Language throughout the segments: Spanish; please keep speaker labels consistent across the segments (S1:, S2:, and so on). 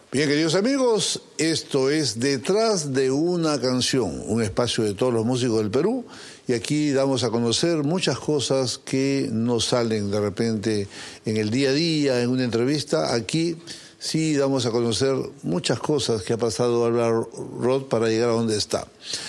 S1: Bien, queridos amigos, esto es Detrás de una canción, un espacio de todos los músicos del Perú, y aquí damos a conocer muchas cosas que no salen de repente en el día a día, en una entrevista. Aquí sí damos a conocer muchas cosas que ha pasado Álvaro Roth para llegar a donde está.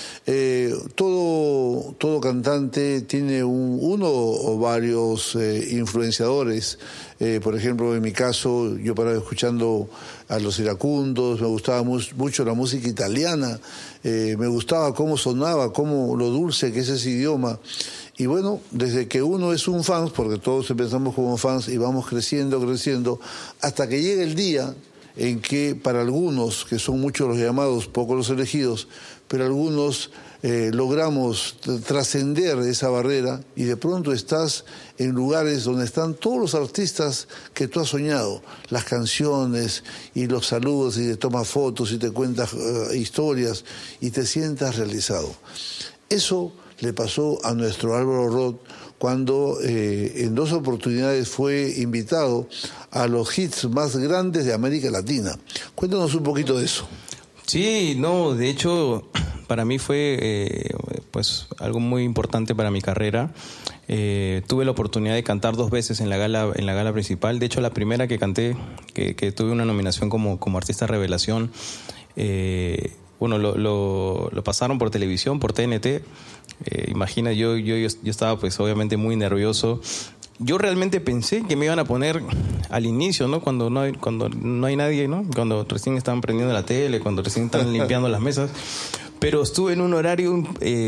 S1: Todo cantante tiene uno o varios influenciadores. Por ejemplo, en mi caso, yo paraba escuchando a los iracundos, me gustaba mucho la música italiana, me gustaba cómo sonaba, cómo lo dulce que es ese idioma. Y bueno, desde que uno es un fan, porque todos empezamos como fans y vamos creciendo, hasta que llega el día en que para algunos, que son muchos los llamados, pocos los elegidos, pero algunos logramos trascender esa barrera y de pronto estás en lugares donde están todos los artistas que tú has soñado, las canciones y los saludos y te tomas fotos y te cuentas historias y te sientas realizado. Eso le pasó a nuestro Álvaro Roth cuando en 2 oportunidades fue invitado a los hits más grandes de América Latina. Cuéntanos un poquito de eso.
S2: Sí, no, de hecho, para mí fue pues algo muy importante para mi carrera. Tuve la oportunidad de cantar 2 veces en la gala principal. De hecho, la primera que canté, que tuve una nominación como artista revelación, bueno, lo pasaron por televisión, por TNT. Imagina, yo estaba pues obviamente muy nervioso. Yo realmente pensé que me iban a poner al inicio, ¿no? Cuando no hay nadie, ¿no? Cuando recién estaban prendiendo la tele, cuando recién estaban limpiando las mesas. Pero estuve en un horario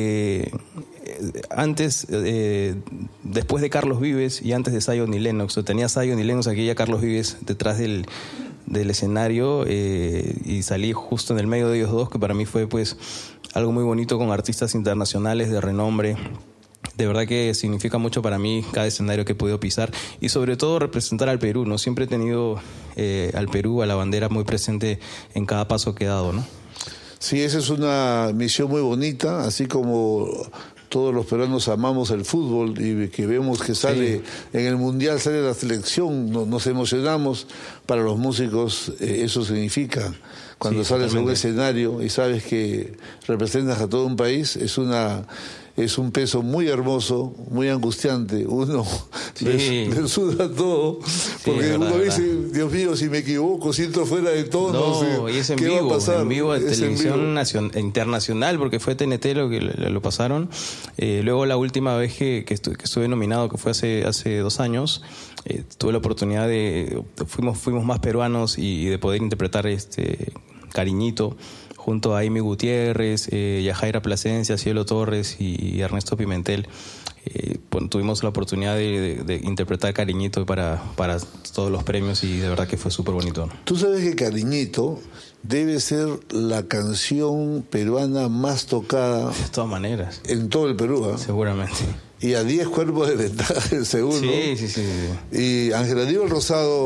S2: antes, después de Carlos Vives y antes de Zion y Lennox. Tenía Zion y Lennox aquí, ya Carlos Vives detrás del escenario, y salí justo en el medio de ellos dos, que para mí fue pues algo muy bonito, con artistas internacionales de renombre. De verdad que significa mucho para mí cada escenario que he podido pisar, y sobre todo representar al Perú, ¿no? Siempre he tenido al Perú, a la bandera, muy presente en cada paso que he dado, ¿no?
S1: Sí, esa es una misión muy bonita, así como todos los peruanos amamos el fútbol y que vemos que sale en el Mundial, sale la selección, nos emocionamos. Para los músicos eso significa, cuando sales a un escenario y sabes que representas a todo un país, es un peso muy hermoso, muy angustiante. Uno le suda todo, porque uno dice, Dios mío, si me equivoco, si entro fuera de tono,
S2: no, y es en vivo, de televisión internacional, porque fue TNT lo que lo pasaron. Luego la última vez que estuve nominado, que fue hace 2 años, tuve la oportunidad fuimos más peruanos y de poder interpretar Cariñito junto a Amy Gutiérrez, Yajaira Plasencia, Cielo Torres y Ernesto Pimentel. Tuvimos la oportunidad de interpretar Cariñito para todos los premios, y de verdad que fue súper bonito.
S1: Tú sabes que Cariñito debe ser la canción peruana más tocada,
S2: de todas maneras,
S1: en todo el Perú, ¿eh?
S2: Seguramente.
S1: Y a 10 cuerpos de ventaja del segundo.
S2: Sí.
S1: Y Ángel Aníbal Rosado,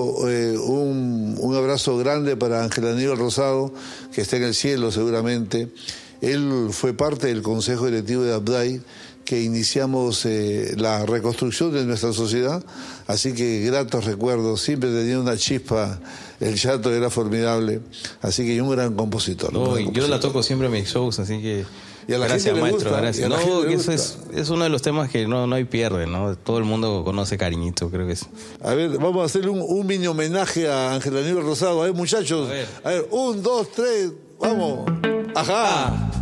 S1: un abrazo grande para Ángel Aníbal Rosado, que está en el cielo seguramente. Él fue parte del consejo directivo de Abday, que iniciamos la reconstrucción de nuestra sociedad, así que gratos recuerdos. Siempre tenía una chispa, el Chato era formidable, así que un gran compositor.
S2: Yo la toco siempre en mis shows, así que
S1: y a la
S2: gracias,
S1: gente
S2: maestro,
S1: gusta,
S2: gracias. Que eso es uno de los temas que no hay pierde, ¿no? Todo el mundo conoce Cariñito, creo que es.
S1: A ver, vamos a hacerle un mini homenaje a Ángel Aníbal Rosado. A ver, muchachos. A ver, 1, 2, 3, vamos. Ajá.